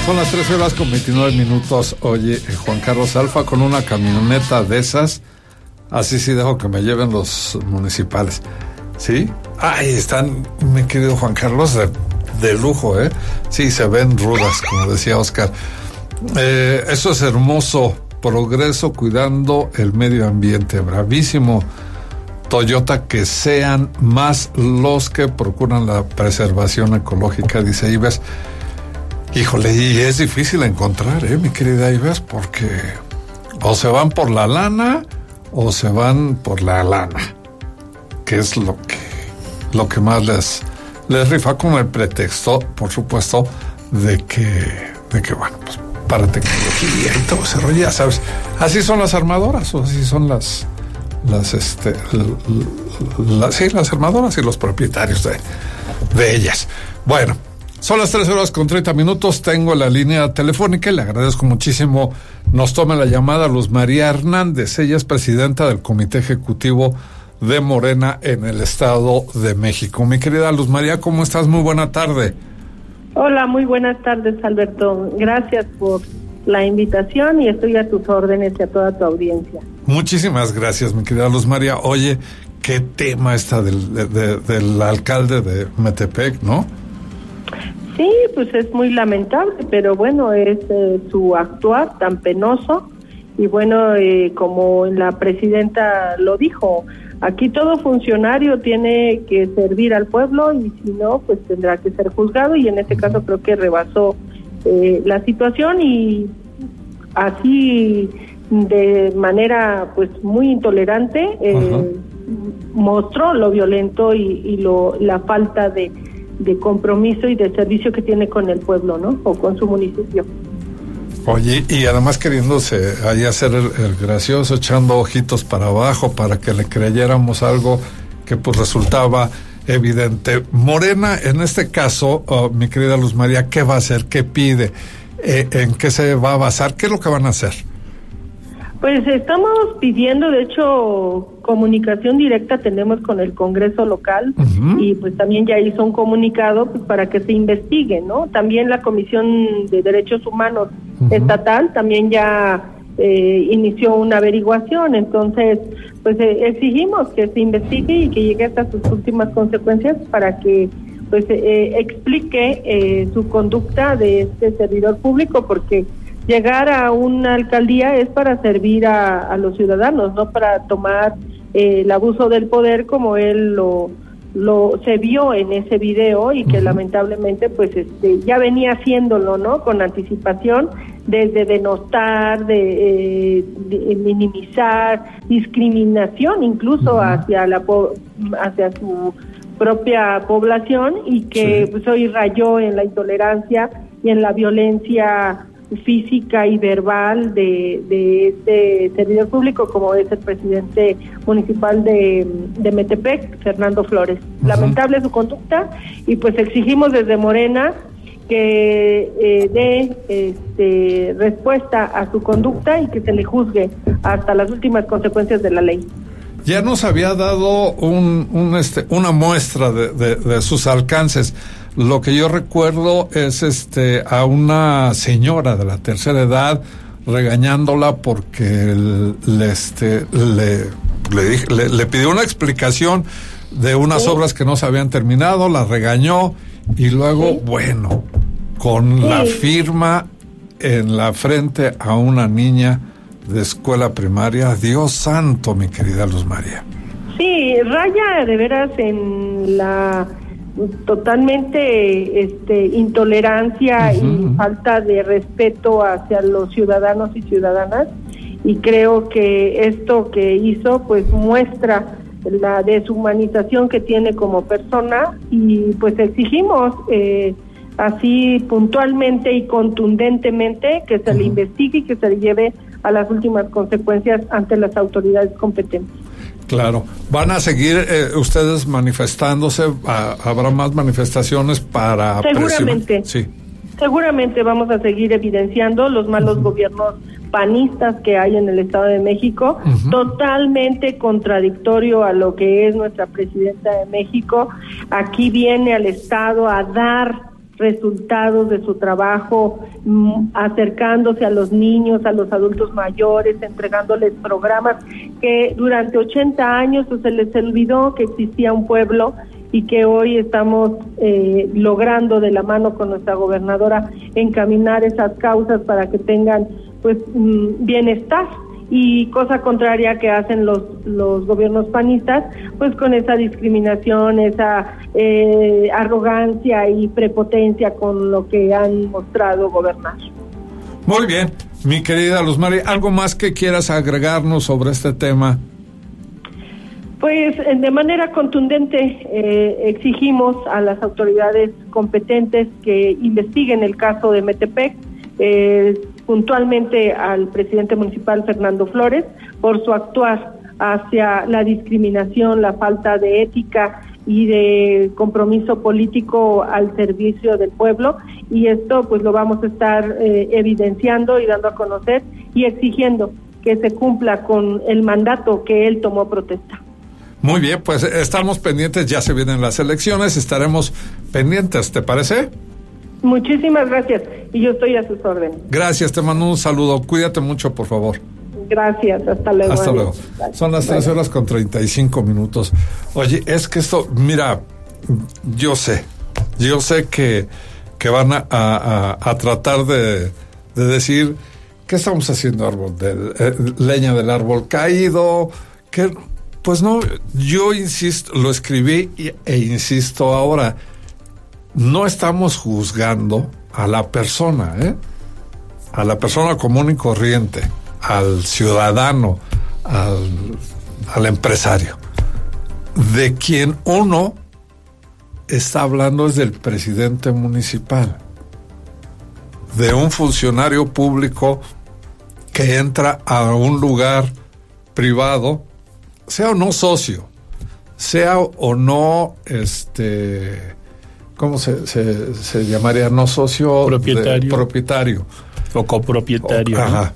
Son las 13:29. Oye, Juan Carlos Alfa, con una camioneta de esas, así sí dejo que me lleven los municipales. ¿Sí? Ahí están, mi querido Juan Carlos, de lujo, ¿eh? Sí, se ven rudas, como decía Oscar. Eso es hermoso. Progreso cuidando el medio ambiente. Bravísimo, Toyota, que sean más los que procuran la preservación ecológica, dice Ives. Híjole, y es difícil encontrar, mi querida Ives, porque o se van por la lana o se van por la lana, que es lo que más les rifa, con el pretexto, por supuesto, de que bueno, pues para tecnología y todo ese rollo, ya sabes, así son las armadoras, o así son las armadoras y los propietarios de ellas. Bueno, son las 13:30. Tengo la línea telefónica y le agradezco muchísimo. Nos toma la llamada Luz María Hernández. Ella es presidenta del Comité Ejecutivo de Morena en el Estado de México. Mi querida Luz María, ¿cómo estás? Muy buena tarde. Hola, muy buenas tardes, Alberto. Gracias por la invitación y estoy a tus órdenes y a toda tu audiencia. Muchísimas gracias, mi querida Luz María. Oye, qué tema está del alcalde de Metepec, ¿no? Sí, pues es muy lamentable, pero bueno, es su actuar tan penoso y bueno, como la presidenta lo dijo, aquí todo funcionario tiene que servir al pueblo y si no, pues tendrá que ser juzgado, y en este caso creo que rebasó la situación y así de manera pues muy intolerante mostró lo violento y la falta de compromiso y de servicio que tiene con el pueblo, ¿no? O con su municipio. Oye, y además queriéndose ahí hacer el gracioso, echando ojitos para abajo para que le creyéramos algo que pues resultaba evidente. Morena, en este caso, mi querida Luz María, ¿qué va a hacer? ¿Qué pide? ¿En qué se va a basar? ¿Qué es lo que van a hacer? Pues estamos pidiendo, de hecho, comunicación directa tenemos con el Congreso local, y pues también ya hizo un comunicado pues para que se investigue, ¿no? También la Comisión de Derechos Humanos estatal también ya inició una averiguación, entonces pues exigimos que se investigue y que llegue hasta sus últimas consecuencias para que pues explique su conducta de este servidor público, porque llegar a una alcaldía es para servir a los ciudadanos, no para tomar el abuso del poder como él lo se vio en ese video y que lamentablemente pues ya venía haciéndolo, ¿no? Con anticipación, desde denostar, de minimizar, discriminación incluso hacia su propia población, y que pues hoy rayó en la intolerancia y en la violencia física y verbal de este servidor público, como es el presidente municipal de Metepec, Fernando Flores. Lamentable su conducta, y pues exigimos desde Morena que dé respuesta a su conducta y que se le juzgue hasta las últimas consecuencias de la ley. Ya nos había dado una muestra de sus alcances. Lo que yo recuerdo es a una señora de la tercera edad regañándola porque le pidió una explicación de unas obras que no se habían terminado, la regañó y luego, bueno, con la firma en la frente a una niña de escuela primaria. Dios santo, mi querida Luz María. Sí, raya de veras en la totalmente intolerancia y falta de respeto hacia los ciudadanos y ciudadanas, y creo que esto que hizo pues muestra la deshumanización que tiene como persona, y pues exigimos así puntualmente y contundentemente que se le investigue y que se le lleve a las últimas consecuencias ante las autoridades competentes. Claro. ¿Van a seguir ustedes manifestándose? ¿Habrá más manifestaciones para...? Seguramente. Sí. Seguramente vamos a seguir evidenciando los malos gobiernos panistas que hay en el Estado de México, totalmente contradictorio a lo que es nuestra presidenta de México. Aquí viene al Estado a dar resultados de su trabajo, acercándose a los niños, a los adultos mayores, entregándoles programas que durante 80 años pues, se les olvidó que existía un pueblo y que hoy estamos logrando de la mano con nuestra gobernadora encaminar esas causas para que tengan pues bienestar. Y cosa contraria que hacen los gobiernos panistas, pues con esa discriminación, esa arrogancia y prepotencia con lo que han mostrado gobernar. Muy bien, mi querida Luz Mari, ¿algo más que quieras agregarnos sobre este tema? Pues de manera contundente exigimos a las autoridades competentes que investiguen el caso de Metepec, puntualmente al presidente municipal Fernando Flores por su actuar hacia la discriminación, la falta de ética y de compromiso político al servicio del pueblo, y esto pues lo vamos a estar evidenciando y dando a conocer y exigiendo que se cumpla con el mandato que él tomó protesta. Muy bien, pues estamos pendientes, ya se vienen las elecciones, estaremos pendientes, ¿te parece? Muchísimas gracias, y yo estoy a sus órdenes. Gracias, te mando un saludo, cuídate mucho, por favor. Gracias, hasta luego. Hasta luego. Son las 3:35. Oye, es que esto, mira, yo sé que van a tratar de decir, ¿qué estamos haciendo, leña del árbol caído? Que pues no, yo insisto, lo escribí e insisto ahora, no estamos juzgando a la persona, a la persona común y corriente, al ciudadano, al empresario. De quien uno está hablando es del presidente municipal, de un funcionario público que entra a un lugar privado, sea o no socio, sea o no ¿cómo se llamaría? No socio, propietario o copropietario. Ajá.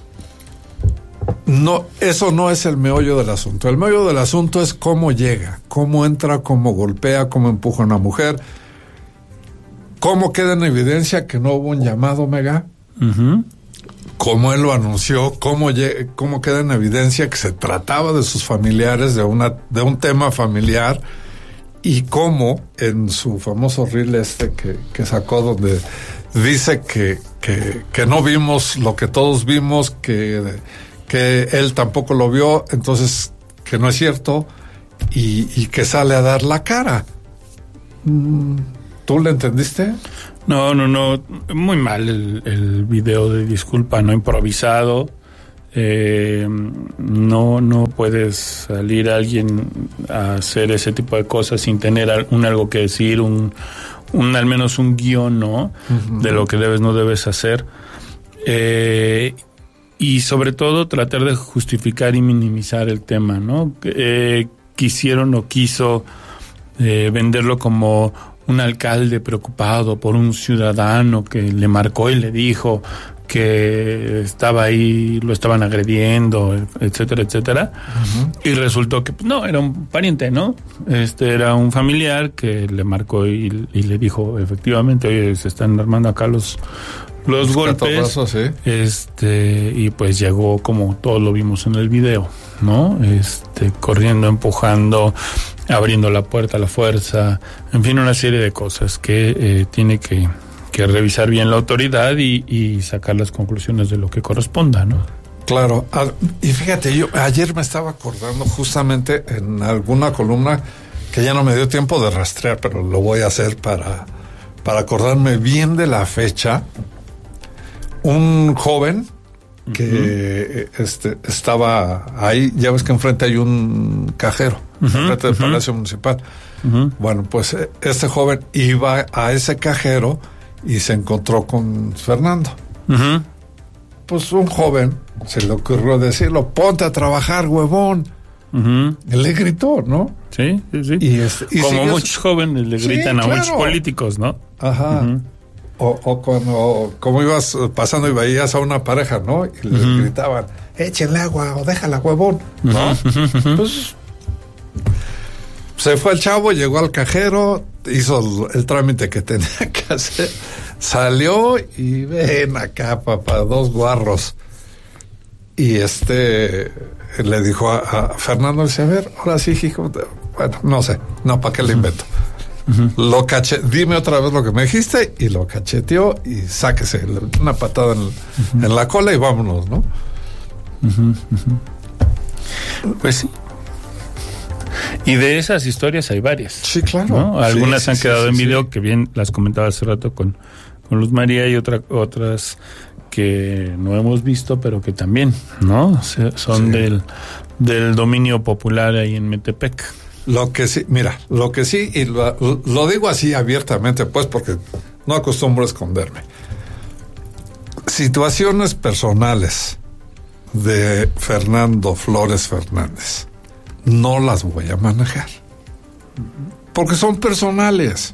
No, eso no es el meollo del asunto. El meollo del asunto es cómo llega, cómo entra, cómo golpea, cómo empuja a una mujer, cómo queda en evidencia que no hubo un llamado, Mega, cómo él lo anunció, cómo queda en evidencia que se trataba de sus familiares, de un tema familiar, y cómo en su famoso reel que sacó, donde dice que no vimos lo que todos vimos, que él tampoco lo vio, entonces que no es cierto, y que sale a dar la cara. ¿Tú le entendiste? No, muy mal el video de disculpa, no improvisado. No puedes salir alguien a hacer ese tipo de cosas sin tener algo que decir, al menos un guión, ¿no? De lo que debes, no debes hacer. Y sobre todo tratar de justificar y minimizar el tema, ¿no? Quisieron o quiso venderlo como un alcalde preocupado por un ciudadano que le marcó y le dijo que estaba ahí, lo estaban agrediendo, etcétera, etcétera. Y resultó que no, era un pariente, ¿no? Era un familiar que le marcó y le dijo, efectivamente, oye, se están armando acá los golpes, ¿sí? Y pues llegó como todos lo vimos en el video, ¿no? Corriendo, empujando, abriendo la puerta a la fuerza, en fin, una serie de cosas que tiene que revisar bien la autoridad y sacar las conclusiones de lo que corresponda, ¿no? Claro, y fíjate, yo ayer me estaba acordando justamente en alguna columna que ya no me dio tiempo de rastrear, pero lo voy a hacer para acordarme bien de la fecha. Un joven que estaba ahí, ya ves que enfrente hay un cajero, enfrente del Palacio Municipal. Bueno, pues este joven iba a ese cajero y se encontró con Fernando. Pues un joven se le ocurrió decirlo, ponte a trabajar, huevón. Le gritó, ¿no? Sí. Y como muchos jóvenes le gritan a muchos políticos, ¿no? Ajá. O cuando, como ibas pasando y veías a una pareja, ¿no? Y les gritaban, échenle agua o déjala, huevón, ¿no? Pues se fue el chavo, llegó al cajero, hizo el trámite que tenía que hacer, salió y ven acá, papá, 2 guarros. Y le dijo a Fernando, dice, a ver, ahora sí, hijo, bueno, no sé, no, ¿para qué le invento? Lo dime otra vez lo que me dijiste, y lo cacheteó y sáquese una patada en la cola y vámonos, ¿no? Pues sí. Y de esas historias hay varias. Sí, claro. ¿no? Algunas han quedado en video, que bien las comentaba hace rato con Luz María, y otras que no hemos visto, pero que también, ¿no? Son del dominio popular ahí en Metepec. Lo que sí, mira, y lo digo así abiertamente, pues, porque no acostumbro a esconderme. Situaciones personales de Fernando Flores Fernández no las voy a manejar. Porque son personales.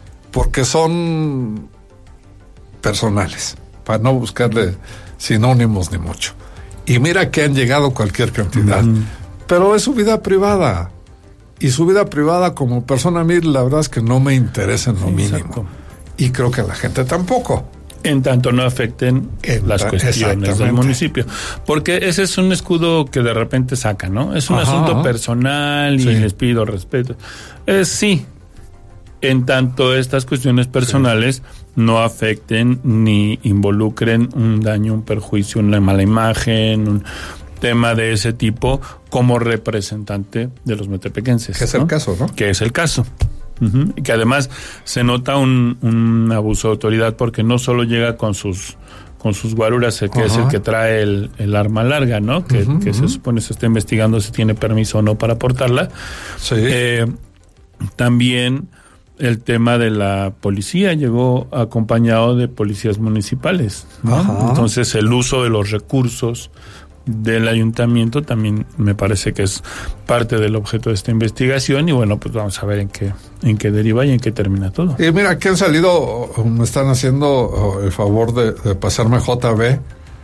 Para no buscarle sinónimos ni mucho. Y mira que han llegado cualquier cantidad. Pero es su vida privada. Y su vida privada como persona, a mí la verdad es que no me interesa en lo mínimo. Y creo que a la gente tampoco. En tanto no afecten las cuestiones del municipio. Porque ese es un escudo que de repente saca, ¿no? Es un asunto personal y les pido respeto. Sí, en tanto estas cuestiones personales no afecten ni involucren un daño, un perjuicio, una mala imagen, un tema de ese tipo como representante de los metepequenses. Que es el caso, ¿no? Que es el caso. Y que además se nota un abuso de autoridad, porque no solo llega con sus guaruras, que es el que trae el arma larga, ¿no? Que se supone se está investigando si tiene permiso o no para portarla. Sí. También el tema de la policía llegó acompañado de policías municipales, ¿no? Entonces el uso de los recursos del ayuntamiento también me parece que es parte del objeto de esta investigación, y bueno, pues vamos a ver en qué deriva y en qué termina todo. Y mira, aquí han salido, me están haciendo el favor de pasarme JB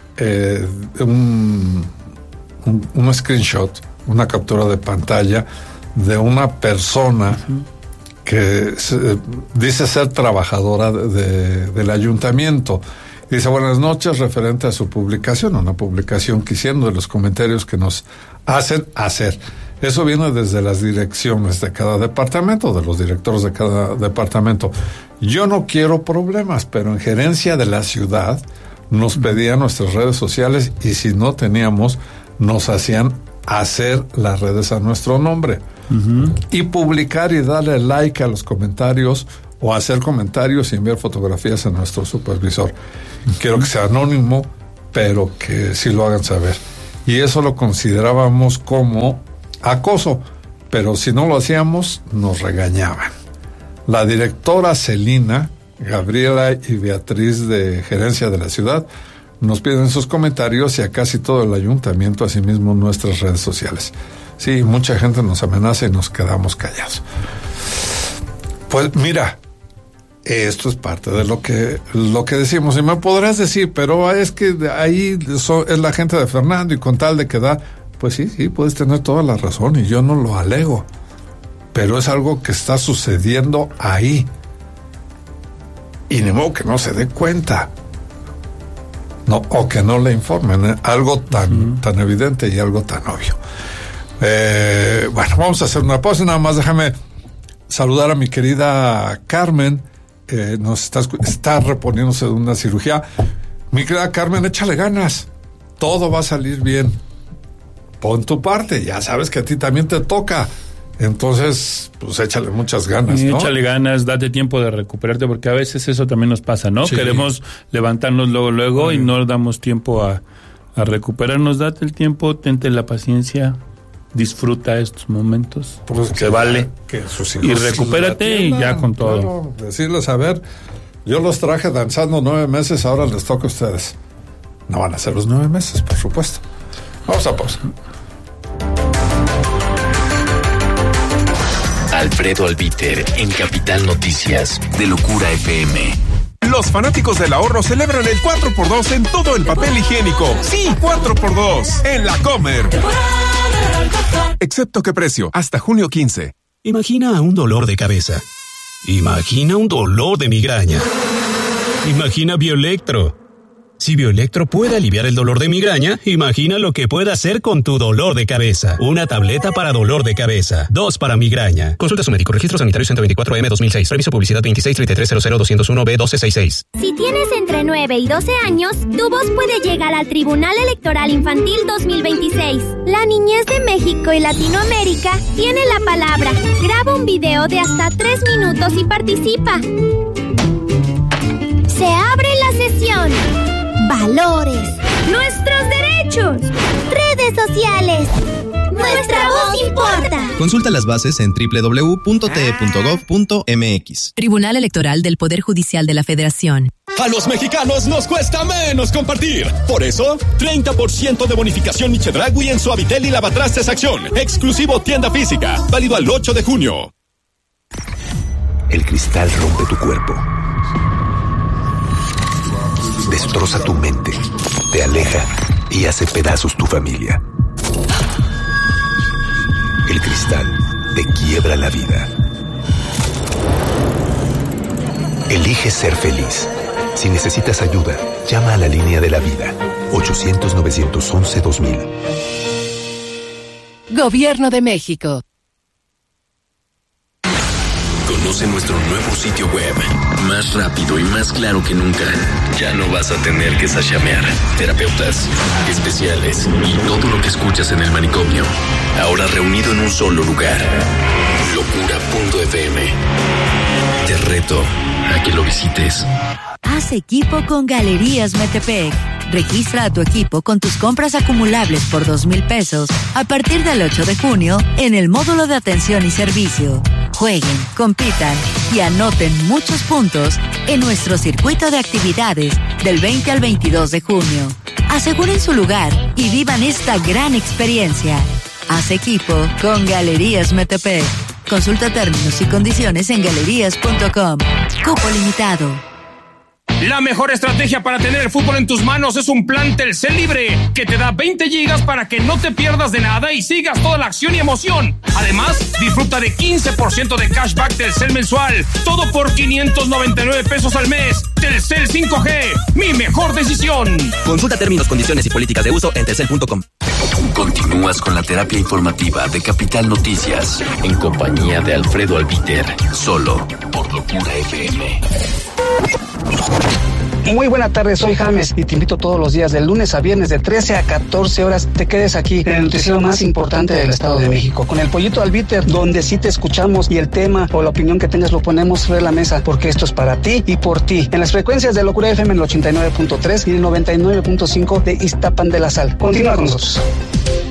un screenshot, una captura de pantalla de una persona que dice ser trabajadora del ayuntamiento. Dice, buenas noches, referente a su publicación, una publicación que hicieron de los comentarios que nos hacen hacer. Eso viene desde las direcciones de cada departamento, de los directores de cada departamento. Yo no quiero problemas, pero en gerencia de la ciudad nos pedían nuestras redes sociales, y si no teníamos, nos hacían hacer las redes a nuestro nombre. Y publicar y darle like a los comentarios, o hacer comentarios y enviar fotografías a nuestro supervisor. Quiero que sea anónimo, pero que sí lo hagan saber. Y eso lo considerábamos como acoso, pero si no lo hacíamos, nos regañaban. La directora Celina, Gabriela y Beatriz de Gerencia de la Ciudad nos piden sus comentarios, y a casi todo el ayuntamiento, asimismo nuestras redes sociales. Sí, mucha gente nos amenaza y nos quedamos callados. Pues mira, esto es parte de lo que decimos, y me podrás decir, pero es que ahí es la gente de Fernando, y con tal de quedar, pues sí, puedes tener toda la razón, y yo no lo alego, pero es algo que está sucediendo ahí, y ni modo que no se dé cuenta, no, o que no le informen, algo tan evidente y algo tan obvio. Bueno, vamos a hacer una pausa, nada más déjame saludar a mi querida Carmen, nos está reponiéndose de una cirugía. Mi querida Carmen, échale ganas, todo va a salir bien, pon tu parte, ya sabes que a ti también te toca, entonces pues échale muchas ganas, ¿no? Échale ganas, date tiempo de recuperarte, porque a veces eso también nos pasa, ¿no? Sí. Queremos levantarnos luego y no damos tiempo a recuperarnos. Date el tiempo, tente la paciencia, disfruta estos momentos, pues se vale, y recupérate y ya con todo. Claro, decirles, a ver, yo los traje danzando 9 meses, ahora les toca a ustedes. No van a ser los 9 meses, por supuesto. Vamos a pausa. Alfredo Albiter en Capital Noticias de Locura FM. Los fanáticos del ahorro celebran el 4x2 en todo el papel higiénico. Sí, 4x2 en La Comer. Excepto qué precio, hasta junio 15. Imagina un dolor de cabeza. Imagina un dolor de migraña. Imagina Bioelectro. Si Bioelectro puede aliviar el dolor de migraña, imagina lo que puede hacer con tu dolor de cabeza. Una tableta para dolor de cabeza. 2 para migraña. Consulta a su médico. Registro sanitario 124M 2006. Reviso publicidad 2633000201B1266. Si tienes entre 9 y 12 años, tu voz puede llegar al Tribunal Electoral Infantil 2026. La niñez de México y Latinoamérica tiene la palabra. Graba un video de hasta 3 minutos y participa. Se abre la sesión. Valores. Nuestros derechos. Redes sociales. Nuestra voz importa. Consulta las bases en www.te.gov.mx. Tribunal Electoral del Poder Judicial de la Federación. A los mexicanos nos cuesta menos compartir. Por eso, 30% de bonificación Chedraui en Suavitel y Lavatrastes Acción. Exclusivo tienda física. Válido al 8 de junio. El cristal rompe tu cuerpo. Destroza tu mente, te aleja y hace pedazos tu familia. El cristal te quiebra la vida. Elige ser feliz. Si necesitas ayuda, llama a la línea de la vida. 800-911-2000. Gobierno de México. Conoce nuestro nuevo sitio web. Más rápido y más claro que nunca. Ya no vas a tener que sashamear. Terapeutas, especiales y todo lo que escuchas en el manicomio. Ahora reunido en un solo lugar. Locura.fm. Te reto a que lo visites. Haz equipo con Galerías Metepec. Registra a tu equipo con tus compras acumulables por 2,000 pesos a partir del 8 de junio en el módulo de atención y servicio. Jueguen, compitan y anoten muchos puntos en nuestro circuito de actividades del 20 al 22 de junio. Aseguren su lugar y vivan esta gran experiencia. Haz equipo con Galerías Metepec. Consulta términos y condiciones en galerías.com. Cupo limitado. La mejor estrategia para tener el fútbol en tus manos es un plan Telcel Libre, que te da 20 gigas para que no te pierdas de nada y sigas toda la acción y emoción. Además, disfruta de 15% de cashback Telcel mensual, todo por 599 pesos al mes. Telcel 5G, mi mejor decisión. Consulta términos, condiciones y políticas de uso en telcel.com. Continúas con la terapia informativa de Capital Noticias, en compañía de Alfredo Albiter, solo por Locura FM. Muy buena tarde, soy James y te invito todos los días de lunes a viernes de 13 a 14 horas te quedes aquí en el noticiero más importante del Estado de México con el Pollito Albiter, donde sí te escuchamos y el tema o la opinión que tengas lo ponemos sobre la mesa, porque esto es para ti y por ti, en las frecuencias de Locura FM en el 89.3 y el 99.5 de Iztapan de la Sal. Continúa con nosotros.